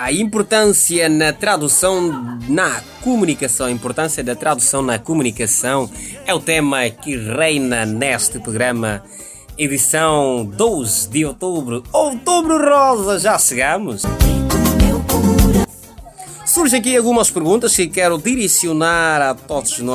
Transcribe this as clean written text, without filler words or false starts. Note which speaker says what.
Speaker 1: A importância na tradução na comunicação, a importância da tradução na comunicação é o tema que reina neste programa, edição 12 de outubro. Outubro Rosa, já chegamos. Surgem aqui algumas perguntas que quero direcionar a todos nós.